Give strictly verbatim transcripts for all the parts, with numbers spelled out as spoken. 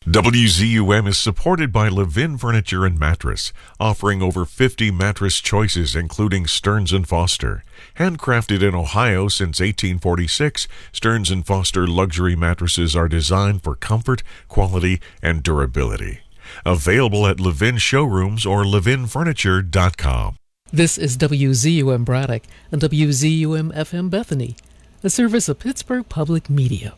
W Z U M is supported by Levin Furniture and Mattress, offering over fifty mattress choices including Stearns and Foster. Handcrafted in Ohio since eighteen forty-six, Stearns and Foster luxury mattresses are designed for comfort, quality, and durability. Available at Levin showrooms or levin furniture dot com. This is W Z U M Braddock and W Z U M F M Bethany, a service of Pittsburgh Public Media.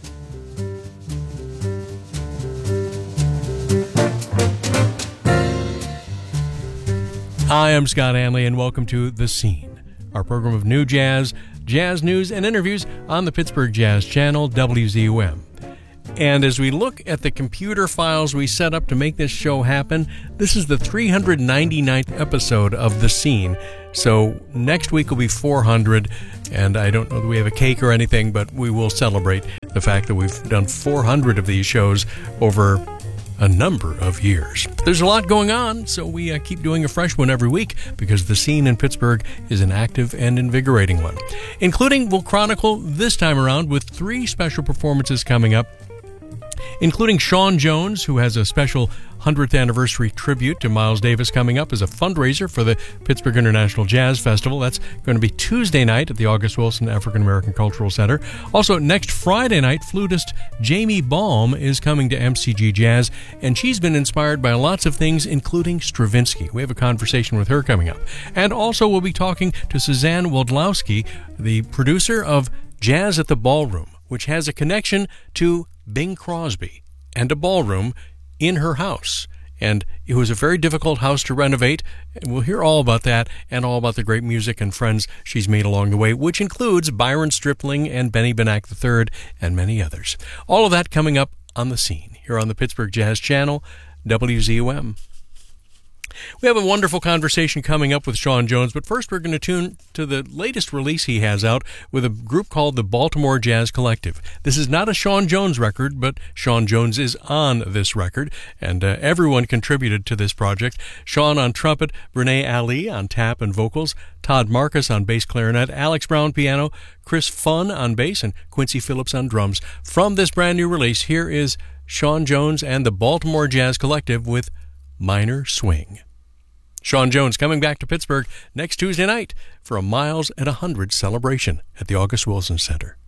Hi, I'm Scott Hanley, and welcome to The Scene, our program of new jazz, jazz news, and interviews on the Pittsburgh Jazz Channel, W Z U M. And as we look at the computer files we set up to make this show happen, this is the three hundred ninety-ninth episode of The Scene. So next week will be four hundred, and I don't know that we have a cake or anything, but we will celebrate the fact that we've done four hundred of these shows over a number of years. There's a lot going on, so we uh, keep doing a fresh one every week because the scene in Pittsburgh is an active and invigorating one. Including, we'll chronicle this time around with three special performances coming up, including Sean Jones, who has a special hundredth anniversary tribute to Miles Davis coming up as a fundraiser for the Pittsburgh International Jazz Festival. That's going to be Tuesday night at the August Wilson African American Cultural Center. Also, next Friday night, flutist Jamie Baum is coming to M C G Jazz, and she's been inspired by lots of things, including Stravinsky. We have a conversation with her coming up. And also, we'll be talking to Suzanne Wodlowski, the producer of Jazz at the Ballroom, which has a connection to Bing Crosby and a ballroom in her house. And it was a very difficult house to renovate, and we'll hear all about that and all about the great music and friends she's made along the way, which includes Byron Stripling and Benny Benack the third and many others. All of that coming up on The Scene here on the Pittsburgh Jazz Channel, W Z U M. We have a wonderful conversation coming up with Sean Jones, but first we're going to tune to the latest release he has out with a group called the Baltimore Jazz Collective. This is not a Sean Jones record, but Sean Jones is on this record, and uh, everyone contributed to this project. Sean on trumpet, Renee Ali on tap and vocals, Todd Marcus on bass clarinet, Alex Brown piano, Chris Funn on bass, and Quincy Phillips on drums. From this brand new release, here is Sean Jones and the Baltimore Jazz Collective with Minor Swing. Sean Jones coming back to Pittsburgh next Tuesday night for a Miles at one hundred celebration at the August Wilson Center.